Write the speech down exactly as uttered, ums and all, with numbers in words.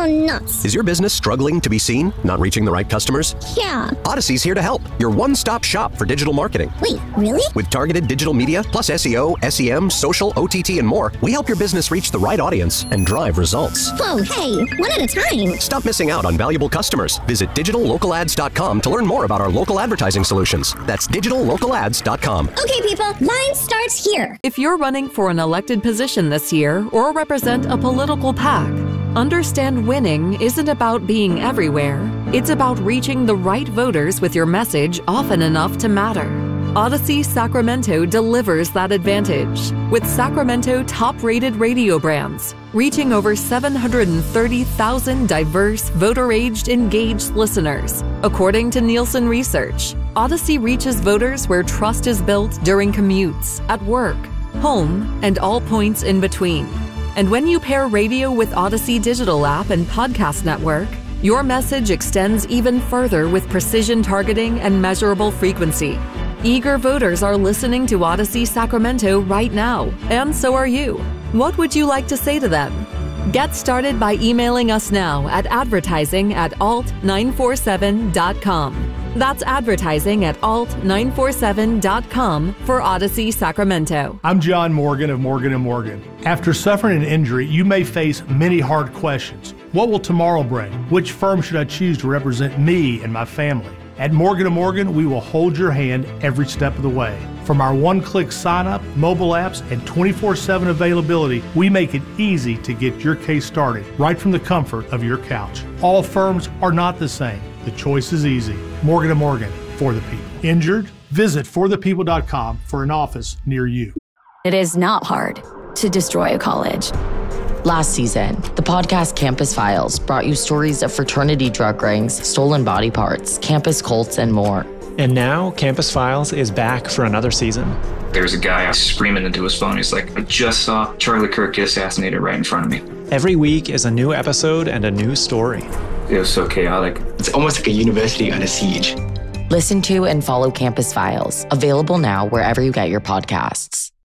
gone nuts. Is your business struggling to be seen? Not reaching the right customers? Yeah. Odyssey's here to help. Your one-stop shop for digital marketing. Wait, really? With targeted digital media, plus S E O, S E M, social, O T T, and more, we help your business reach the right audience and drive results. Whoa, hey, one at a time. Stop missing out on valuable customers. Visit digital local ads dot com to learn more about our local advertising solutions. That's digital local ads dot com. Okay, people, line starts here. If you're running for an elected position this year or represent a political PAC, understand winning isn't about being everywhere. It's about reaching the right voters with your message often enough to matter. Odyssey Sacramento delivers that advantage with Sacramento top-rated radio brands, reaching over seven hundred thirty thousand diverse, voter-aged, engaged listeners. According to Nielsen Research, Odyssey reaches voters where trust is built during commutes, at work, home, and all points in between. And when you pair radio with Odyssey digital app and podcast network, your message extends even further with precision targeting and measurable frequency. Eager voters are listening to Odyssey Sacramento right now, and so are you. What would you like to say to them? Get started by emailing us now at advertising at alt nine forty-seven dot com. That's advertising at alt nine forty-seven dot com for Odyssey Sacramento. I'm John Morgan of Morgan and Morgan. After suffering an injury, you may face many hard questions. What will tomorrow bring? Which firm should I choose to represent me and my family? At Morgan and Morgan, we will hold your hand every step of the way. From our one-click sign-up, mobile apps, and twenty-four seven availability, we make it easy to get your case started right from the comfort of your couch. All firms are not the same. The choice is easy. Morgan and Morgan, for the people. Injured? Visit for the people dot com for an office near you. It is not hard to destroy a college. Last season, the podcast Campus Files brought you stories of fraternity drug rings, stolen body parts, campus cults, and more. And now, Campus Files is back for another season. There's a guy screaming into his phone. He's like, I just saw Charlie Kirk get assassinated right in front of me. Every week is a new episode and a new story. It was so chaotic. It's almost like a university under siege. Listen to and follow Campus Files, available now wherever you get your podcasts.